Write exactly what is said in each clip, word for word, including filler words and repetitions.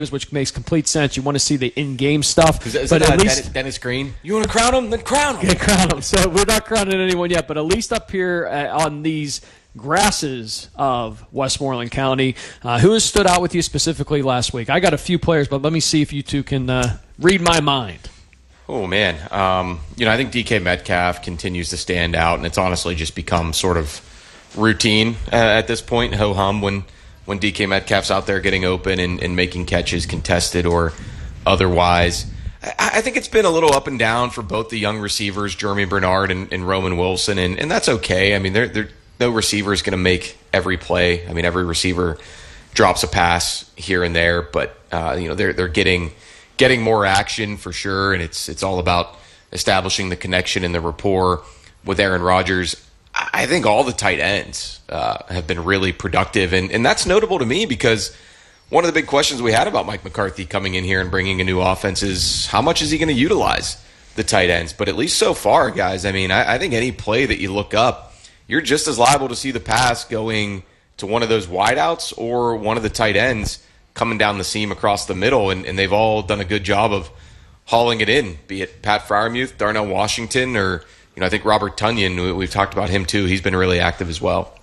which makes complete sense. You want to see the in-game stuff. Is, is but that at least Dennis, Dennis Green? You want to crown him? Then crown him. Yeah, crown him. So we're not crowning anyone yet, but at least up here uh, on these grasses of Westmoreland County, uh, who has stood out with you specifically last week? I got a few players, but let me see if you two can uh, read my mind. Oh, man. Um, you know, I think D K Metcalf continues to stand out, and it's honestly just become sort of routine uh, at this point, ho-hum, when – when D K Metcalf's out there getting open and, and making catches contested or otherwise. I, I think it's been a little up and down for both the young receivers, Jeremy Bernard and, and Roman Wilson, and, and that's okay. I mean, they're, they're, no receiver is going to make every play. I mean, every receiver drops a pass here and there, but uh, you know they're they're getting getting more action for sure, and it's it's all about establishing the connection and the rapport with Aaron Rodgers. I think all the tight ends uh, have been really productive, and, and that's notable to me because one of the big questions we had about Mike McCarthy coming in here and bringing a new offense is how much is he going to utilize the tight ends? But at least so far, guys, I mean, I, I think any play that you look up, you're just as liable to see the pass going to one of those wideouts or one of the tight ends coming down the seam across the middle, and, and they've all done a good job of hauling it in, be it Pat Freiermuth, Darnell Washington, or you know, I think Robert Tonyan, we've talked about him too. He's been really active as well.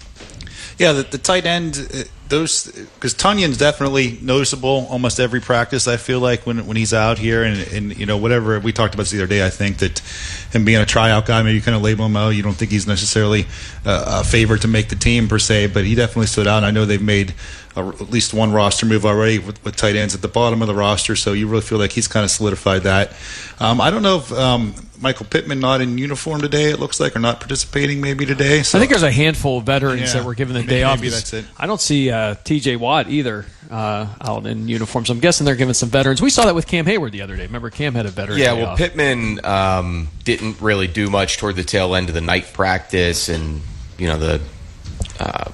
Yeah, the, the tight end, those because Tonyan's definitely noticeable almost every practice. I feel like when when he's out here and, and you know whatever we talked about this the other day. I think that him being a tryout guy, maybe you kind of label him out. You don't think he's necessarily uh, a favorite to make the team per se, but he definitely stood out. And I know they've made a, at least one roster move already with, with tight ends at the bottom of the roster, so you really feel like he's kind of solidified that. Um, I don't know if um, Michael Pittman not in uniform today, it looks like, or not participating maybe today. So. I think there's a handful of veterans Yeah, that were given the maybe, day off. Maybe that's it. I don't see uh, T J Watt either uh, out in uniform, so I'm guessing they're giving some veterans. We saw that with Cam Hayward the other day. Remember, Cam had a veteran Yeah, day well, off. Pittman um, didn't really do much toward the tail end of the night practice, and, you know, the uh,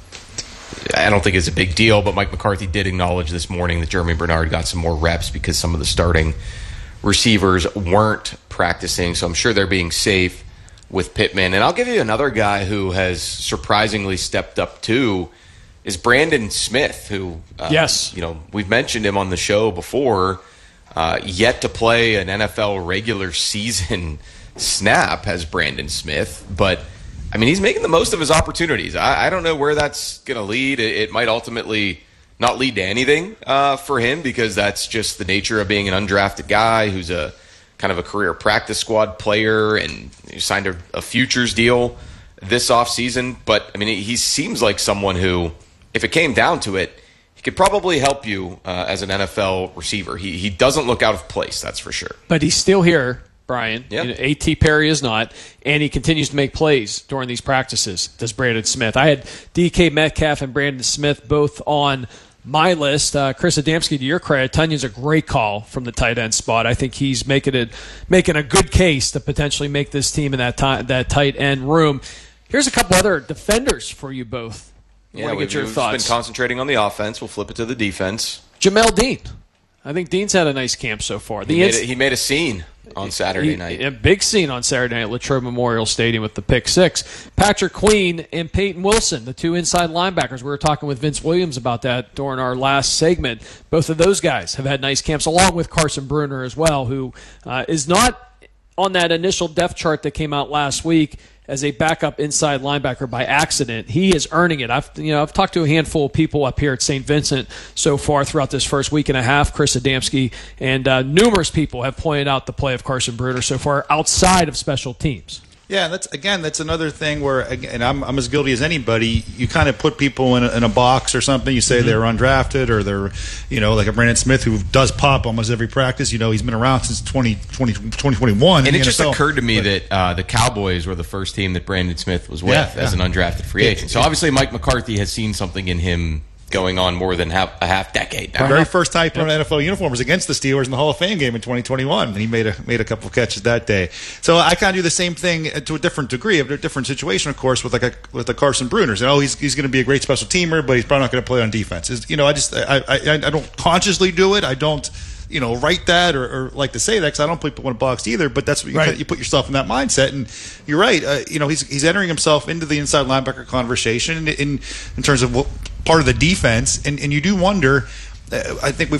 I don't think it's a big deal, but Mike McCarthy did acknowledge this morning that Jeremy Bernard got some more reps because some of the starting receivers weren't practicing, so I'm sure they're being safe with Pittman. And I'll give you another guy who has surprisingly stepped up too is Brandon Smith, who uh, yes, you know, we've mentioned him on the show before, uh, yet to play an N F L regular season snap has Brandon Smith, but I mean, he's making the most of his opportunities. I, I don't know where that's going to lead. It, it might ultimately not lead to anything uh, for him because that's just the nature of being an undrafted guy who's a kind of a career practice squad player and he signed a, a futures deal this offseason. But, I mean, he seems like someone who, if it came down to it, he could probably help you uh, as an N F L receiver. He, he doesn't look out of place, that's for sure. But he's still here. Brian. Yep. You know, A T Perry is not, and he continues to make plays during these practices, does Brandon Smith. I had D K Metcalf and Brandon Smith both on my list. Uh, Chris Adamski, to your credit, Tunyan's a great call from the tight end spot. I think he's making it making a good case to potentially make this team in that, t- that tight end room. Here's a couple other defenders for you both. I yeah, want to we've, get your we've thoughts. been concentrating on the offense. We'll flip it to the defense. Jamel Dean. I think Dean's had a nice camp so far. The He made, ins- a, he made a scene on Saturday he, night. A big scene on Saturday night at Latrobe Memorial Stadium with the pick six. Patrick Queen and Peyton Wilson, the two inside linebackers. We were talking with Vince Williams about that during our last segment. Both of those guys have had nice camps, along with Carson Bruner as well, who uh, is not on that initial depth chart that came out last week as a backup inside linebacker by accident. He is earning it. I've you know I've talked to a handful of people up here at Saint Vincent so far throughout this first week and a half. Chris Adamski and uh, numerous people have pointed out the play of Carson Bruner so far outside of special teams. Yeah, that's again, that's another thing where, and I'm, I'm as guilty as anybody, you kind of put people in a, in a box or something. You say mm-hmm. they're undrafted or they're, you know, like a Brandon Smith who does pop almost every practice. You know, he's been around since twenty twenty-one. And it just N F L. Occurred to me but, that uh, the Cowboys were the first team that Brandon Smith was with yeah, as yeah. an undrafted free agent. So obviously Mike McCarthy has seen something in him going on more than half, a half decade now. The very first time he put on an N F L uniform was against the Steelers in the Hall of Fame game in twenty twenty-one, and he made a made a couple of catches that day. So I kind of do the same thing to a different degree, a different situation, of course, with like a with the Carson Bruners. You know, he's he's going to be a great special teamer, but he's probably not going to play on defense. It's, you know, I just I, I I don't consciously do it. I don't. You know, write that or, or like to say that because I don't put people in a box either. But that's what you, right. you put yourself in that mindset, and you're right. Uh, you know, he's he's entering himself into the inside linebacker conversation in in, in terms of what, part of the defense, and, and you do wonder I think we've